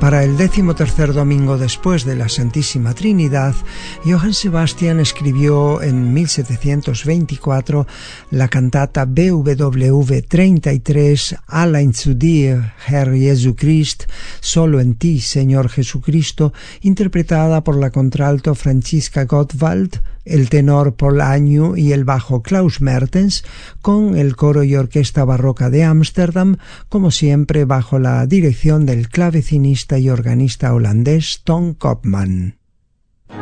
Para el 13º domingo después de la Santísima Trinidad, Johann Sebastian escribió en 1724 la cantata BWV 33 Allein zu dir, Herr Jesu Christ, solo en ti, Señor Jesucristo, interpretada por la contralto Franziska Gottwald, el tenor Paul Agnew y el bajo Klaus Mertens, con el coro y orquesta barroca de Ámsterdam, como siempre bajo la dirección del clavecinista y organista holandés Ton Koopman.